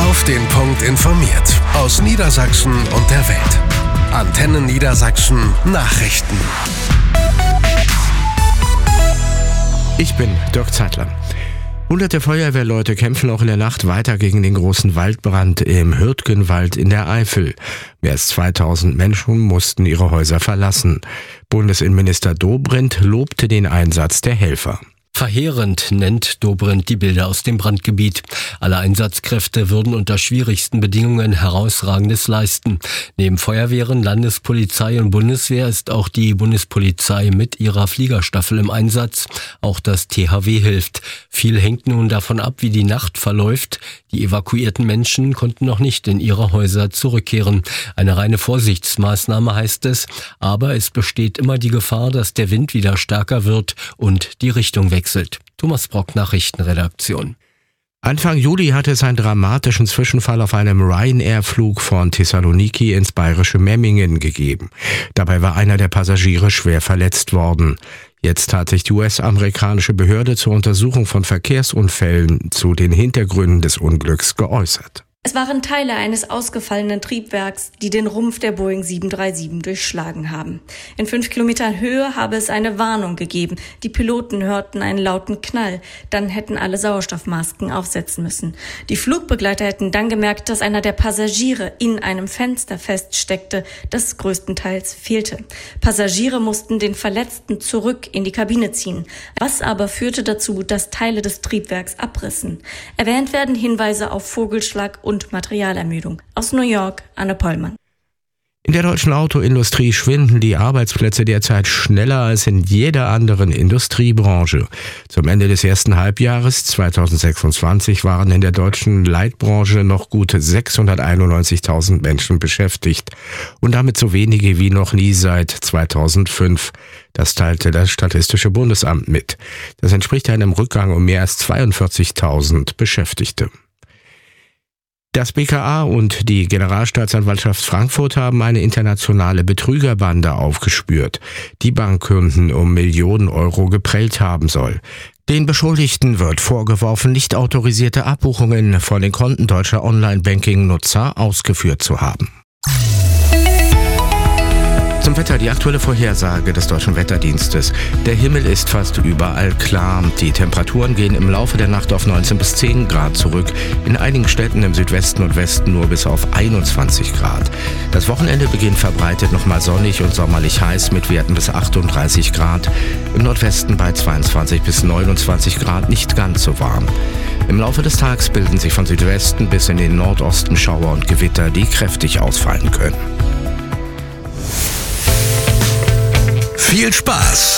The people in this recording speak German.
Auf den Punkt informiert. Aus Niedersachsen und der Welt. Antenne Niedersachsen Nachrichten. Ich bin Dirk Zeitler. Hunderte Feuerwehrleute kämpfen auch in der Nacht weiter gegen den großen Waldbrand im Hürtgenwald in der Eifel. Mehr als 2000 Menschen mussten ihre Häuser verlassen. Bundesinnenminister Dobrindt lobte den Einsatz der Helfer. Verheerend nennt Dobrindt die Bilder aus dem Brandgebiet. Alle Einsatzkräfte würden unter schwierigsten Bedingungen Herausragendes leisten. Neben Feuerwehren, Landespolizei und Bundeswehr ist auch die Bundespolizei mit ihrer Fliegerstaffel im Einsatz. Auch das THW hilft. Viel hängt nun davon ab, wie die Nacht verläuft. Die evakuierten Menschen konnten noch nicht in ihre Häuser zurückkehren. Eine reine Vorsichtsmaßnahme heißt es, aber es besteht immer die Gefahr, dass der Wind wieder stärker wird und die Richtung wechselt. Thomas Brock, Nachrichtenredaktion. Anfang Juli hatte es einen dramatischen Zwischenfall auf einem Ryanair-Flug von Thessaloniki ins bayerische Memmingen gegeben. Dabei war einer der Passagiere schwer verletzt worden. Jetzt hat sich die US-amerikanische Behörde zur Untersuchung von Verkehrsunfällen zu den Hintergründen des Unglücks geäußert. Es waren Teile eines ausgefallenen Triebwerks, die den Rumpf der Boeing 737 durchschlagen haben. In 5 Kilometern Höhe habe es eine Warnung gegeben. Die Piloten hörten einen lauten Knall. Dann hätten alle Sauerstoffmasken aufsetzen müssen. Die Flugbegleiter hätten dann gemerkt, dass einer der Passagiere in einem Fenster feststeckte, das größtenteils fehlte. Passagiere mussten den Verletzten zurück in die Kabine ziehen. Was aber führte dazu, dass Teile des Triebwerks abrissen. Erwähnt werden Hinweise auf Vogelschlag und Materialermüdung. Aus New York, Anne Pollmann. In der deutschen Autoindustrie schwinden die Arbeitsplätze derzeit schneller als in jeder anderen Industriebranche. Zum Ende des ersten Halbjahres 2026 waren in der deutschen Leitbranche noch gut 691.000 Menschen beschäftigt und damit so wenige wie noch nie seit 2005. Das teilte das Statistische Bundesamt mit. Das entspricht einem Rückgang um mehr als 42.000 Beschäftigte. Das BKA und die Generalstaatsanwaltschaft Frankfurt haben eine internationale Betrügerbande aufgespürt, die Bankkunden um Millionen Euro geprellt haben soll. Den Beschuldigten wird vorgeworfen, nicht autorisierte Abbuchungen von den Konten deutscher Online-Banking-Nutzer ausgeführt zu haben. Zum Wetter, die aktuelle Vorhersage des Deutschen Wetterdienstes. Der Himmel ist fast überall klar. Die Temperaturen gehen im Laufe der Nacht auf 19 bis 10 Grad zurück. In einigen Städten im Südwesten und Westen nur bis auf 21 Grad. Das Wochenende beginnt verbreitet nochmal sonnig und sommerlich heiß mit Werten bis 38 Grad. Im Nordwesten bei 22 bis 29 Grad nicht ganz so warm. Im Laufe des Tages bilden sich von Südwesten bis in den Nordosten Schauer und Gewitter, die kräftig ausfallen können. Viel Spaß